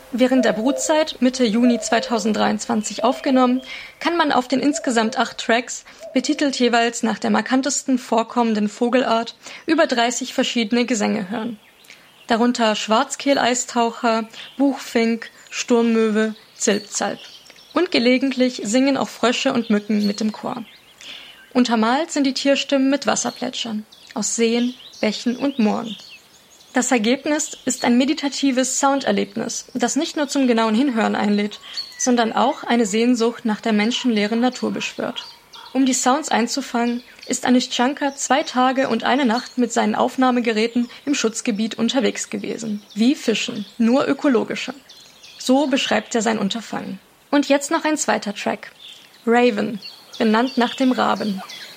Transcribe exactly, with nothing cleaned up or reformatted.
Während der Brutzeit, Mitte Juni zweitausenddreiundzwanzig aufgenommen, kann man auf den insgesamt acht Tracks, betitelt jeweils nach der markantesten vorkommenden Vogelart, über dreißig verschiedene Gesänge hören. Darunter Schwarzkehl-Eistaucher, Buchfink, Sturmmöwe, Zilpzalp. Und gelegentlich singen auch Frösche und Mücken mit im Chor. Untermalt sind die Tierstimmen mit Wasserplätschern aus Seen, Bächen und Mooren. Das Ergebnis ist ein meditatives Sounderlebnis, das nicht nur zum genauen Hinhören einlädt, sondern auch eine Sehnsucht nach der menschenleeren Natur beschwört. Um die Sounds einzufangen, ist Anish-Shankar zwei Tage und eine Nacht mit seinen Aufnahmegeräten im Schutzgebiet unterwegs gewesen. Wie Fischen, nur ökologischer. So beschreibt er sein Unterfangen. Und jetzt noch ein zweiter Track. Raven, benannt nach dem Raben.